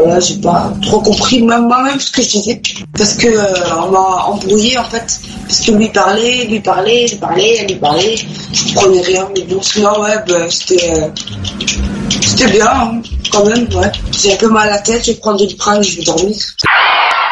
voilà, j'ai pas trop compris moi-même ce que je disais. Parce que on m'a embrouillé en fait. Parce que lui parlait, elle lui parlait. Je comprenais rien. Mais bon, sinon, ouais, c'était bien, hein, quand même, ouais. J'ai un peu mal à la tête, je vais prendre du prendre, je vais dormir.